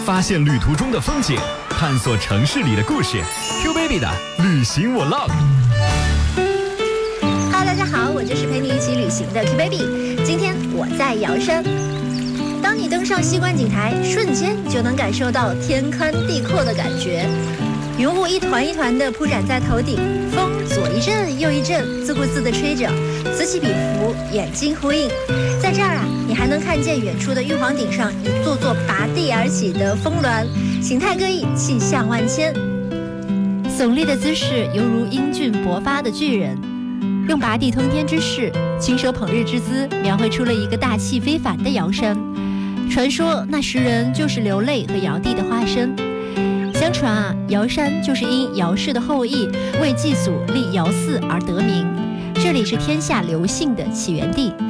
发现旅途中的风景，探索城市里的故事。Q Baby 的旅行我 love。 Hello， 大家好，我就是陪你一起旅行的 Q Baby。今天我在瑶山。当你登上西观景台，瞬间就能感受到天宽地阔的感觉。云雾一团一团地铺展在头顶，风左一阵右一阵，自顾自地吹着，此起彼伏，眼睛呼应。在这儿啊，你还能看见远处的玉皇顶上一座座拔地而起的峰峦，形态各异，气象万千。耸立的姿势犹如英俊勃发的巨人，用拔地通天之势、亲手捧日之姿，描绘出了一个大气非凡的瑶山。传说那时人就是刘泪和尧帝的化身。相传啊，瑶山就是因尧氏的后裔为祭祖立尧寺而得名，这里是天下刘姓的起源地。